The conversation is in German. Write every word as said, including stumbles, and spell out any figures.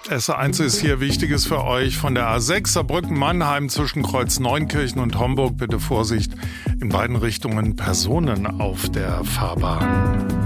S eins ist hier Wichtiges für euch von der A sechs Saarbrücken-Mannheim zwischen Kreuz Neunkirchen und Homburg. Bitte Vorsicht, in beiden Richtungen Personen auf der Fahrbahn.